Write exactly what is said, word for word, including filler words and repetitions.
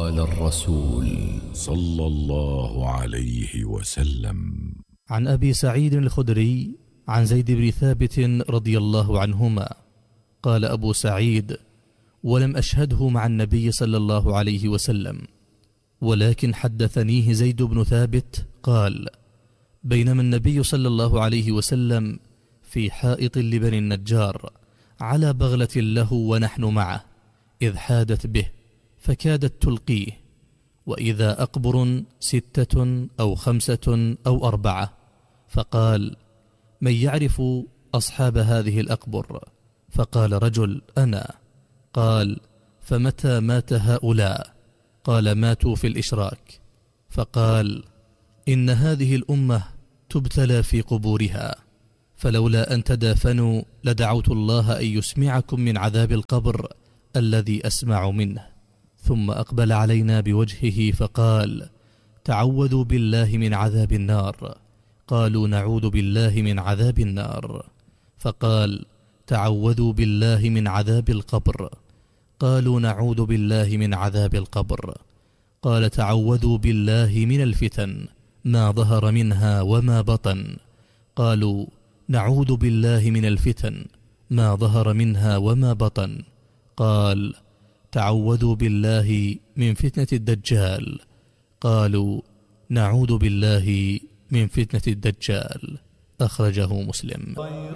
قال الرسول صلى الله عليه وسلم: عن أبي سعيد الخدري عن زيد بن ثابت رضي الله عنهما قال أبو سعيد: ولم أشهده مع النبي صلى الله عليه وسلم، ولكن حدثنيه زيد بن ثابت قال: بينما النبي صلى الله عليه وسلم في حائط لبني النجار على بغلة له ونحن معه، إذ حادت به فكادت تلقيه، وإذا أقبر ستة أو خمسة أو أربعة، فقال: من يعرف أصحاب هذه الأقبر؟ فقال رجل: أنا. قال: فمتى مات هؤلاء؟ قال: ماتوا في الإشراك. فقال: إن هذه الأمة تبتلى في قبورها، فلولا أن تدافنوا لدعوت الله أن يسمعكم من عذاب القبر الذي أسمع منه. ثم أقبل علينا بوجهه فقال: تعوذوا بالله من عذاب النار. قالوا: نعوذ بالله من عذاب النار. فقال: تعوذوا بالله من عذاب القبر. قالوا: نعوذ بالله من عذاب القبر. قال: تعوذوا بالله من الفتن ما ظهر منها وما بطن. قالوا: نعوذ بالله من الفتن ما ظهر منها وما بطن. قال: تعوذوا بالله من فتنة الدجال. قالوا: نعوذ بالله من فتنة الدجال. أخرجه مسلم.